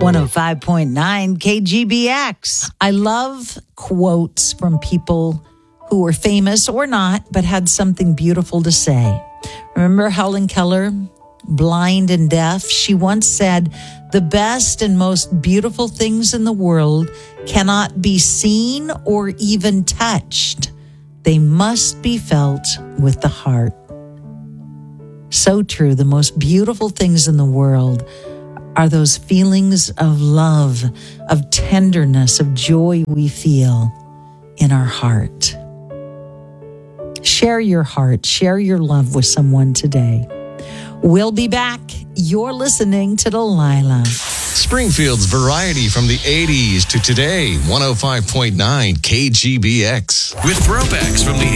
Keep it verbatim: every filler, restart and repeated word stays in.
one oh five point nine K G B X. I love quotes from people who were famous or not, but had something beautiful to say. Remember Helen Keller, blind and deaf? She once said, "The best and most beautiful things in the world cannot be seen or even touched. They must be felt with the heart." So true. The most beautiful things in the world are those feelings of love, of tenderness, of joy we feel in our heart. Share your heart, share your love with someone today. We'll be back. You're listening to Delilah. Springfield's variety from the eighties to today, one oh five point nine K G B X. With throwbacks from the